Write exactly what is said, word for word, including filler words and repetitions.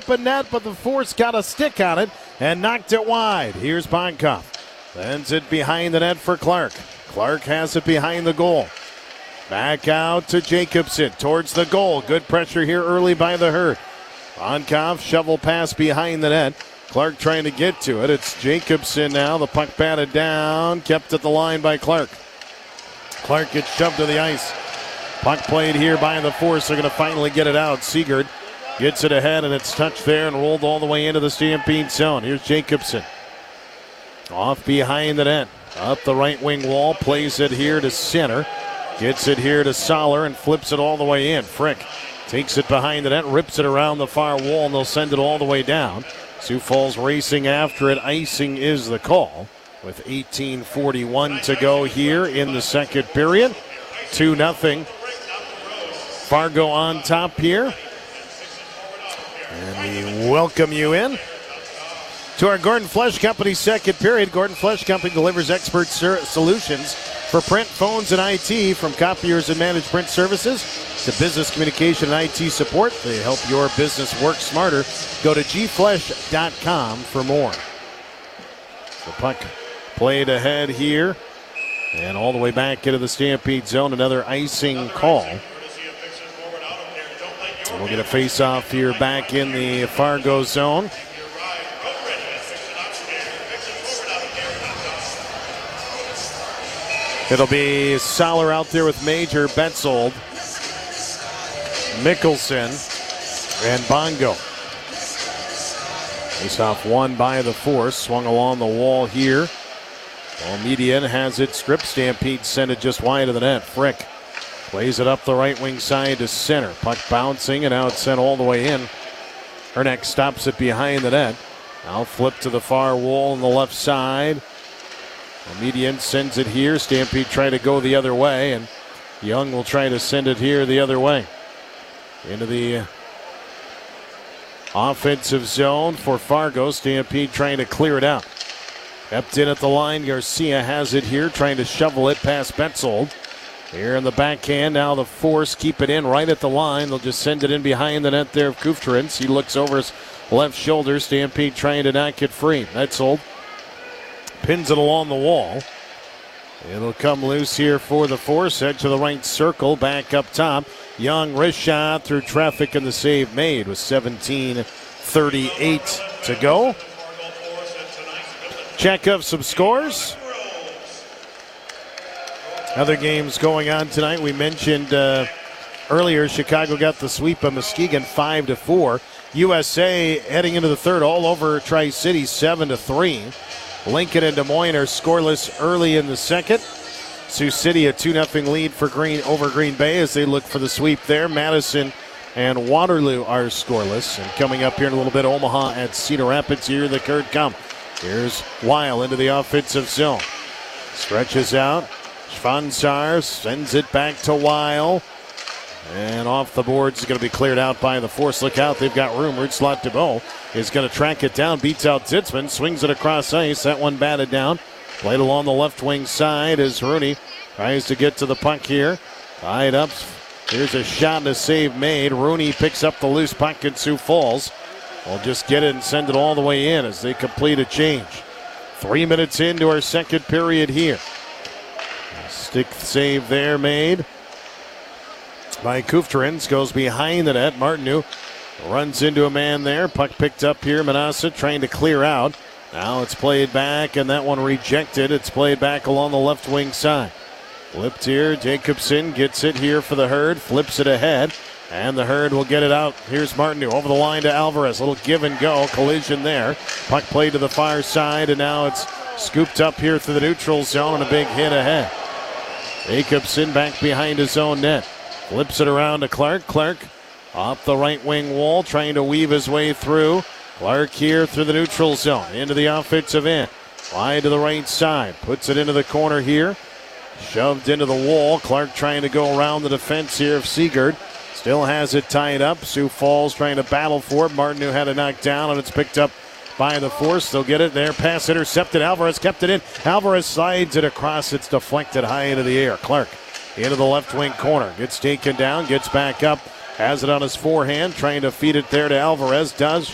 open net, but the Force got a stick on it and knocked it wide. Here's Bonkoff. Sends it behind the net for Clark. Clark has it behind the goal. Back out to Jacobson towards the goal. Good pressure here early by the Herd. Bonkoff, shovel pass behind the net. Clark trying to get to it. It's Jacobson now. The puck batted down. Kept at the line by Clark. Clark gets shoved to the ice. Puck played here by the Force. They're going to finally get it out. Seegard gets it ahead, and it's touched there and rolled all the way into the Stampede zone. Here's Jacobson. Off behind the net. Up the right wing wall. Plays it here to center. Gets it here to Soller and flips it all the way in. Frick takes it behind the net, rips it around the far wall, and they'll send it all the way down. Sioux Falls racing after it. Icing is the call with eighteen forty-one to go here in the second period. two nothing. Fargo on top here. And we welcome you in to our Gordon Flesch Company second period. Gordon Flesch Company delivers expert ser- solutions for print, phones, and I T, from copiers and managed print services to business communication and I T support. They help your business work smarter. Go to g flesch dot com for more. The puck played ahead here and all the way back into the Stampede zone. Another icing call. And we'll get a face-off here back in the Fargo zone. It'll be Soller out there with Major, Betzold, Mickelson, and Bongo. Face-off won by the Force. Swung along the wall here. While Median has it stripped. Stampede sent it just wide of the net. Frick plays it up the right wing side to center. Puck bouncing, and now it's sent all the way in. Herneck stops it behind the net. Now flip to the far wall on the left side. Median sends it here. Stampede try to go the other way, and Young will try to send it here the other way. Into the offensive zone for Fargo. Stampede trying to clear it out. Kept in at the line. Garcia has it here, trying to shovel it past Betzold. Here in the backhand. Now the Force keep it in right at the line. They'll just send it in behind the net there of Kufterins. He looks over his left shoulder. Stampede trying to knock it free. Betzold pins it along the wall. It'll come loose here for the Force. Edge to the right circle. Back up top. Young wrist shot through traffic, and the save made with seventeen thirty-eight to go. Check of some scores. Other games going on tonight. We mentioned uh, earlier Chicago got the sweep of Muskegon five to four. U S A heading into the third all over Tri-City seven to three. Lincoln and Des Moines are scoreless early in the second. Sioux City a two nothing lead for Green over Green Bay as they look for the sweep there. Madison and Waterloo are scoreless. And coming up here in a little bit, Omaha at Cedar Rapids. Here the Curd come. Here's Weil into the offensive zone. Stretches out. Schwanzar sends it back to Weil. And off the boards is going to be cleared out by the Force. Look out, they've got room. Rutslot DeBow is going to track it down. Beats out Zitzman. Swings it across ice. That one batted down. Played along the left wing side as Rooney tries to get to the puck here. Tied up. Here's a shot and a save made. Rooney picks up the loose puck in Sioux Falls. We'll just get it and send it all the way in as they complete a change. Three minutes into our second period here. Stick save there made by Kufterins. Goes behind the net. Martineau runs into a man there. Puck picked up here. Manassa trying to clear out. Now it's played back, and that one rejected. It's played back along the left wing side. Flipped here. Jacobson gets it here for the Herd. Flips it ahead, and the Herd will get it out. Here's Martineau over the line to Alvarez. Little give and go. Collision there. Puck played to the far side, and now it's scooped up here through the neutral zone, and a big hit ahead. Jacobson back behind his own net. Flips it around to Clark. Clark off the right wing wall, trying to weave his way through. Clark here through the neutral zone, into the offensive end. Wide to the right side, puts it into the corner here. Shoved into the wall. Clark trying to go around the defense here of Seegard. Still has it tied up. Sioux Falls trying to battle for it. Martineau had a knock down, and it's picked up by the Force. They'll get it there. Pass intercepted. Alvarez kept it in. Alvarez slides it across. It's deflected high into the air. Clark into the left wing corner. Gets taken down. Gets back up. Has it on his forehand. Trying to feed it there to Alvarez. Does.